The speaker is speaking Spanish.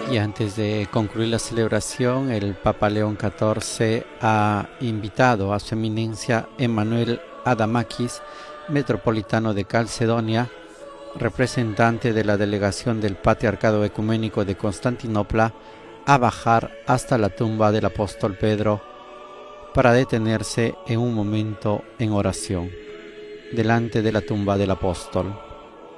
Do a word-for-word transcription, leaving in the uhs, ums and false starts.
Y antes de concluir la celebración, el Papa León catorce ha invitado a su eminencia Emmanuel Adamakis, metropolitano de Calcedonia, representante de la delegación del Patriarcado Ecuménico de Constantinopla, a bajar hasta la tumba del apóstol Pedro para detenerse en un momento en oración delante de la tumba del apóstol.